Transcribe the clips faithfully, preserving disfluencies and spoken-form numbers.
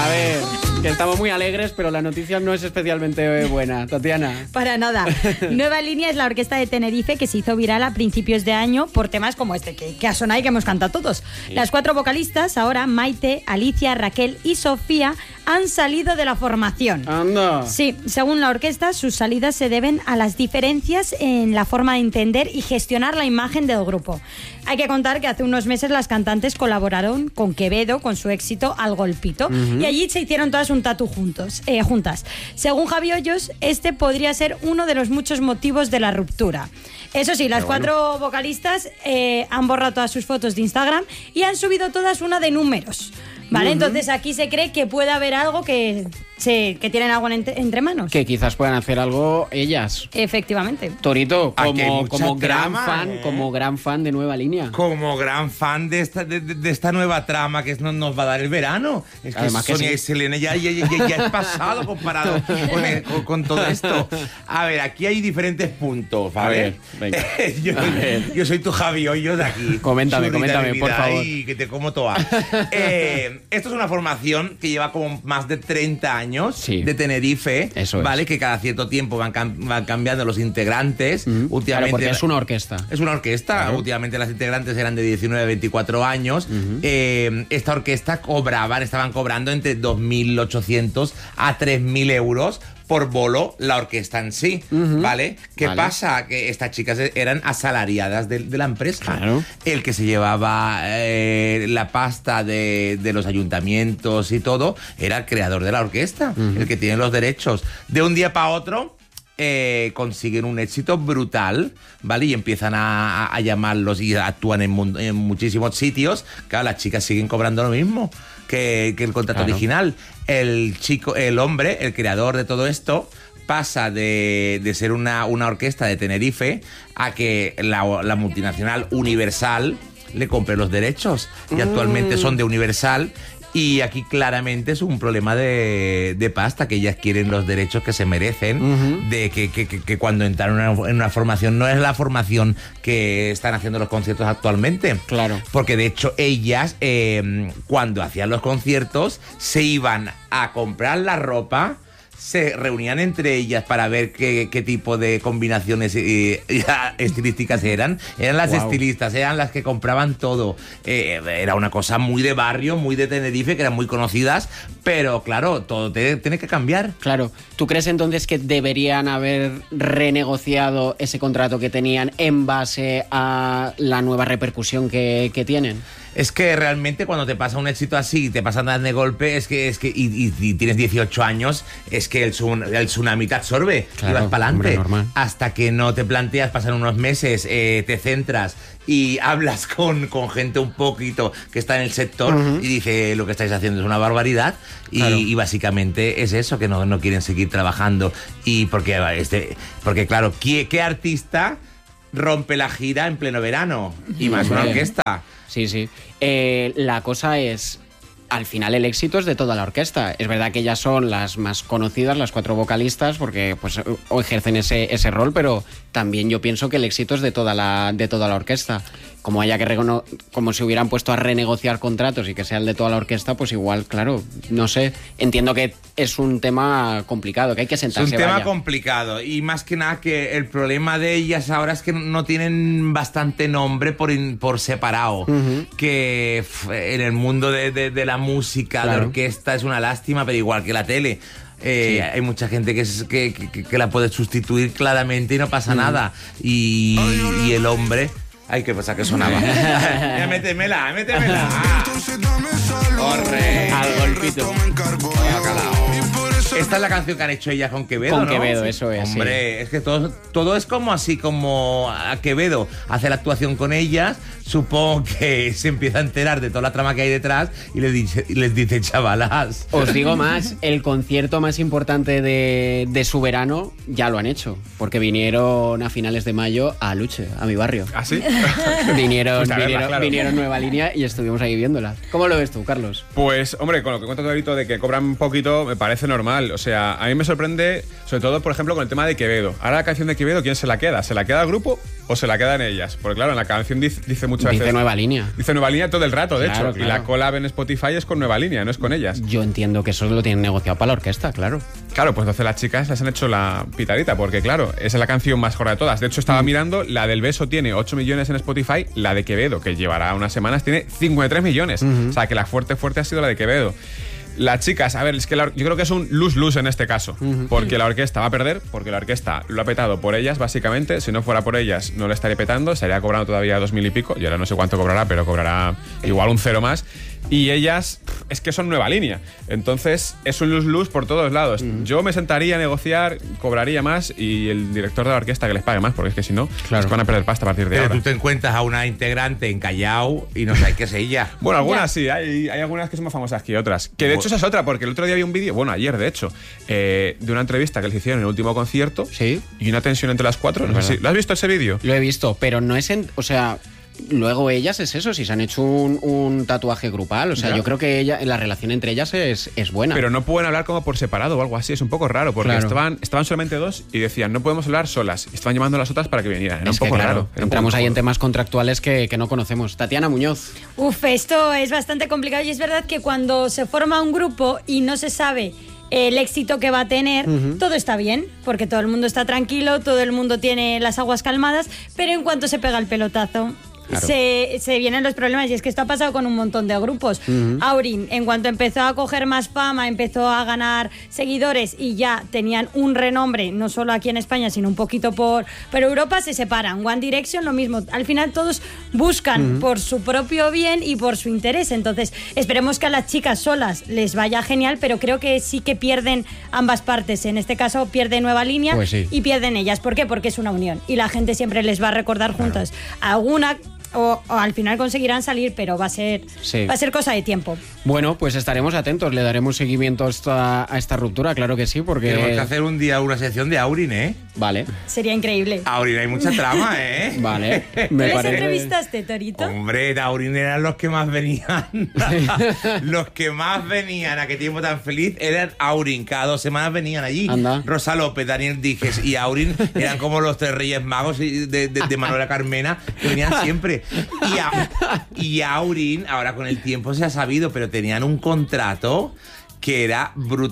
A ver, que estamos muy alegres, pero la noticia no es especialmente buena. Tatiana. Para nada. Nueva Línea es la orquesta de Tenerife que se hizo viral a principios de año por temas como este, que, que ha sonado y que hemos cantado todos. Sí. Las cuatro vocalistas, ahora Maite, Alicia, Raquel y Sofía, han salido de la formación. Anda. Sí, según la orquesta, sus salidas se deben a las diferencias en la forma de entender y gestionar la imagen del grupo. Hay que contar que hace unos meses las cantantes colaboraron con Quevedo con su éxito Al Golpito, uh-huh. y allí se hicieron todas un tatu juntos, eh, juntas. Según Javi Hoyos, este podría ser uno de los muchos motivos de la ruptura. Eso sí, las bueno. cuatro vocalistas eh, han borrado todas sus fotos de Instagram y han subido todas una de números. Vale, uh-huh. Entonces aquí se cree que puede haber algo que, se, que tienen algo entre, entre manos. Que quizás puedan hacer algo ellas. Efectivamente. Torito, como, como gran trama, fan, ¿eh? como gran fan de Nueva Línea. Como gran fan de esta, de, de esta nueva trama que nos, nos va a dar el verano. Es que Además Sonia que sí. y Selena ya, ya, ya, ya es pasado comparado con, el, con, con todo esto. A ver, aquí hay diferentes puntos, ¿vale? A ver, venga. yo, a ver. yo soy tu Javi Hoyos de aquí. Coméntame, Churrita coméntame, por favor. Y que te como toda. eh, esto es una formación que lleva como más de treinta años, sí. de Tenerife, Eso ¿vale? es. Que cada cierto tiempo van, cam van cambiando los integrantes. Mm. Últimamente, Claro, porque es una orquesta. Es una orquesta. Claro. Últimamente las integrantes eran de diecinueve a veinticuatro años. Uh-huh. eh, esta orquesta cobraban, estaban cobrando entre dos mil ochocientos a tres mil euros por bolo la orquesta en sí, uh-huh. ¿vale? ¿Qué vale. pasa? Que estas chicas eran asalariadas de, de la empresa. Claro. El que se llevaba eh, la pasta de, de los ayuntamientos y todo era el creador de la orquesta, uh-huh. el que tiene los derechos. De un día para otro eh, consiguen un éxito brutal, ¿vale? Y empiezan a, a, a llamarlos y actúan en, en muchísimos sitios. Claro, las chicas siguen cobrando lo mismo que, que el contrato claro. original. El chico, el hombre, el creador de todo esto, pasa de, de ser una, una orquesta de Tenerife a que la, la multinacional Universal le compre los derechos. Y mm. actualmente son de Universal. Y aquí claramente es un problema de, de pasta, que ellas quieren los derechos que se merecen, uh-huh. de que, que, que, que cuando entran en una, en una formación no es la formación que están haciendo los conciertos actualmente. Claro. Porque de hecho ellas, eh, cuando hacían los conciertos, se iban a comprar la ropa, se reunían entre ellas para ver qué, qué tipo de combinaciones eh, estilísticas eran. Eran las wow. estilistas, eran las que compraban todo. Eh, era una cosa muy de barrio, muy de Tenerife, que eran muy conocidas, pero claro, todo te, tiene que cambiar. Claro. ¿Tú crees entonces que deberían haber renegociado ese contrato que tenían en base a la nueva repercusión que, que tienen? Es que realmente cuando te pasa un éxito así, te pasan tan de golpe, es que, es que y, y, y tienes dieciocho años, es que el, tsun, el tsunami te absorbe, claro, y vas para adelante. Hasta que no te planteas, pasan unos meses, eh, te centras y hablas con, con gente un poquito que está en el sector, uh-huh. y dice, lo que estáis haciendo es una barbaridad, y, claro. y básicamente es eso, que no, no quieren seguir trabajando. Y porque, este, porque claro, ¿qué, qué artista rompe la gira en pleno verano? Y más una orquesta. Sí, sí. Eh, la cosa es, al final el éxito es de toda la orquesta. Es verdad que ellas son las más conocidas, las cuatro vocalistas, porque pues o ejercen ese, ese rol, pero también yo pienso que el éxito es de toda la, de toda la orquesta. Como haya que recono- como si hubieran puesto a renegociar contratos y que sea el de toda la orquesta, pues igual, claro, no sé. Entiendo que es un tema complicado, que hay que sentarse. Es un tema vaya. complicado, y más que nada que el problema de ellas ahora es que no tienen bastante nombre por, in, por separado. Uh-huh. Que f- en el mundo de, de, de la música, claro. de orquesta, es una lástima, pero igual que la tele. Eh, sí. Hay mucha gente que, es, que, que, que la puede sustituir claramente y no pasa uh-huh. nada. Y, y el hombre... Ay, qué pasa que sonaba. Ya, métemela, métemela. Corre. Al golpito. Esta es la canción que han hecho ellas con Quevedo, con ¿no? Quevedo, eso es. Hombre, sí. es que todo, todo es como así, como a Quevedo hace la actuación con ellas. Supongo que se empieza a enterar de toda la trama que hay detrás y les dice, les dice chavalas. Os digo más, el concierto más importante de, de su verano ya lo han hecho, porque vinieron a finales de mayo a Luche, a mi barrio. ¿Ah, sí? Vinieron, pues verla, vinieron, claro. vinieron Nueva Línea y estuvimos ahí viéndola. ¿Cómo lo ves tú, Carlos? Pues, hombre, con lo que cuenta Torito de que cobran poquito, me parece normal. igual. O sea, a mí me sorprende, sobre todo, por ejemplo, con el tema de Quevedo. Ahora la canción de Quevedo, ¿quién se la queda? ¿Se la queda el grupo o se la quedan ellas? Porque claro, en la canción dice, dice muchas Dice veces... Nueva Línea. Dice Nueva Línea todo el rato, de Claro, hecho. claro. Y la collab en Spotify es con Nueva Línea, no es con ellas. Yo entiendo que eso lo tienen negociado para la orquesta, claro. Claro, pues entonces las chicas les han hecho la pitadita, porque claro, esa es la canción más gorda de todas. De hecho, estaba mm. mirando, la del Beso tiene ocho millones en Spotify, la de Quevedo, que llevará unas semanas, tiene cincuenta y tres millones. Uh-huh. O sea, que la fuerte, fuerte ha sido la de Quevedo. Las chicas, a ver, es que la, yo creo que es un lose-lose en este caso, uh-huh. porque la orquesta va a perder, porque la orquesta lo ha petado por ellas, básicamente. Si no fuera por ellas, no le estaría petando, estaría cobrando todavía dos mil y pico. Yo ahora no sé cuánto cobrará, pero cobrará igual un cero más. Y ellas, es que son Nueva Línea. Entonces, es un lose-lose por todos lados. Uh-huh. Yo me sentaría a negociar, cobraría más, y el director de la orquesta que les pague más, porque es que si no, claro. es que van a perder pasta a partir de pero ahora. Pero tú te encuentras a una integrante en Callao y no sabes qué es ella. Bueno, algunas sí, hay, hay algunas que son más famosas que otras. Que de hecho esa es otra, porque el otro día vi un vídeo, bueno, ayer de hecho, eh, de una entrevista que les hicieron en el último concierto. Sí. Y una tensión entre las cuatro. No sé si, ¿lo has visto ese vídeo? Lo he visto, pero no es en... O sea... Luego ellas es eso, si se han hecho un, un tatuaje grupal, o sea, ¿ya? Yo creo que ella, la relación entre ellas es, es buena. Pero no pueden hablar como por separado o algo así, es un poco raro, porque claro. estaban, estaban solamente dos y decían, no podemos hablar solas, y estaban llamando a las otras para que vinieran, era es un poco que, claro, raro. Era entramos poco ahí raro. en temas contractuales que, que no conocemos. Tatiana Muñoz. Uf, esto es bastante complicado y es verdad que cuando se forma un grupo y no se sabe el éxito que va a tener, uh-huh. todo está bien, porque todo el mundo está tranquilo, todo el mundo tiene las aguas calmadas, pero en cuanto se pega el pelotazo... Claro. Se, se vienen los problemas y es que esto ha pasado con un montón de grupos. Uh-huh. Aurin, en cuanto empezó a coger más fama, empezó a ganar seguidores y ya tenían un renombre, no solo aquí en España, sino un poquito por, por Europa, se separan. One Direction, lo mismo. Al final todos buscan uh-huh. por su propio bien y por su interés. Entonces, esperemos que a las chicas solas les vaya genial, pero creo que sí que pierden ambas partes. En este caso, pierde Nueva Línea pues sí. y pierden ellas. ¿Por qué? Porque es una unión y la gente siempre les va a recordar juntas. Claro. Alguna... O, o al final conseguirán salir, pero va a ser sí. va a ser cosa de tiempo. Bueno, pues estaremos atentos, le daremos seguimiento a esta, a esta ruptura, claro que sí, porque... Tenemos que hacer un día una sección de Aurin, ¿eh? Vale. Sería increíble. Aurin, hay mucha trama, ¿eh? Vale. Me ¿Les parece... entrevistaste, Torito? Hombre, Aurin eran los que más venían. Los que más venían, a qué tiempo tan feliz, eran Aurin. Cada dos semanas venían allí. Anda. Rosa López, Daniel Díez y Aurin eran como los tres Reyes Magos de, de, de Manuela Carmena, que venían siempre. Y, a, y Aurin, ahora con el tiempo se ha sabido, pero tenían un contrato que era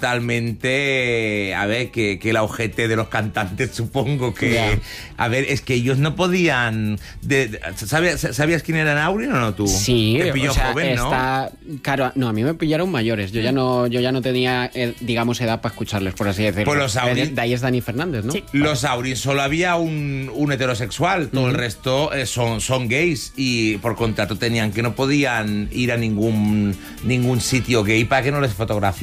brutalmente, a ver, que, que el ojete de los cantantes, supongo que... Yeah. A ver, es que ellos no podían... De, de, ¿sabías, ¿Sabías quién eran Aurin o no tú? Sí, te pilló o sea, joven, está, ¿no? Claro, no, a mí me pillaron mayores. Yo ya no, yo ya no tenía, eh, digamos, edad para escucharles, por así decirlo. Pues los Aurin... De ahí es Dani Fernández, ¿no? Sí. Los Aurin solo había un, un heterosexual, todo uh-huh. el resto eh, son, son gays y por contrato tenían que no podían ir a ningún, ningún sitio gay para que no les fotografiaran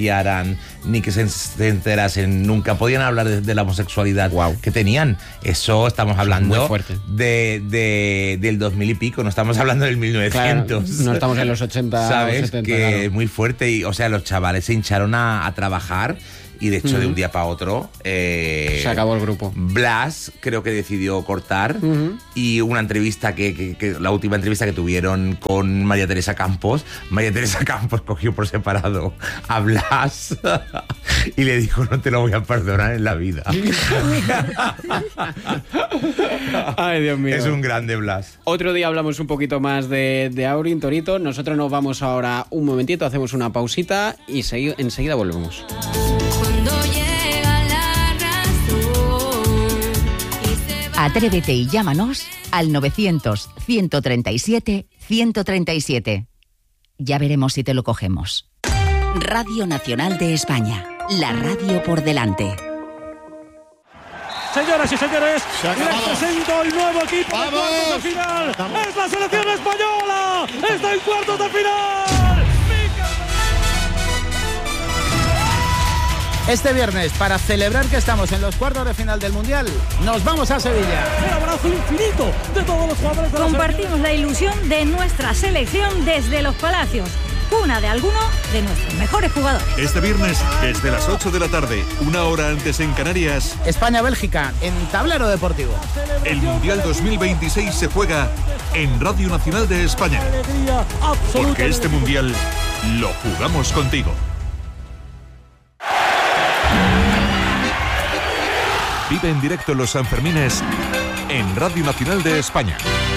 ni que se, se enterasen nunca. Podían hablar de, de la homosexualidad wow. que tenían. Eso estamos hablando muy fuerte. De, de, del dos mil y pico, no estamos hablando del mil novecientos. Claro, no estamos en los ochenta. ¿Sabes? setenta, que claro. es muy fuerte. Y, o sea, los chavales se hincharon a, a trabajar. Y de hecho, uh-huh. de un día para otro... Eh, se acabó el grupo. Blas creo que decidió cortar. Uh-huh. Y una entrevista, que, que, que la última entrevista que tuvieron con María Teresa Campos, María Teresa Campos cogió por separado a Blas y le dijo, no te lo voy a perdonar en la vida. Ay, Dios mío. Es un grande Blas. Otro día hablamos un poquito más de, de Aurin, Torito. Nosotros nos vamos ahora un momentito, hacemos una pausita y segui- enseguida volvemos. Atrévete y llámanos al novecientos, ciento treinta y siete, ciento treinta y siete. Ya veremos si te lo cogemos. Radio Nacional de España, la radio por delante. Señoras y señores, les presento el nuevo equipo de cuartos de final. ¡Es la selección española! ¡Está en cuartos de final! Este viernes, para celebrar que estamos en los cuartos de final del Mundial, nos vamos a Sevilla. El abrazo infinito de todos los jugadores de la Compartimos la ilusión de nuestra selección desde los Palacios, cuna de alguno de nuestros mejores jugadores. Este viernes, desde las ocho de la tarde, una hora antes en Canarias, España-Bélgica, en Tablero Deportivo. El Mundial dos mil veintiséis se juega en Radio Nacional de España. Porque este Mundial lo jugamos contigo. Vive en directo los Sanfermines en Radio Nacional de España.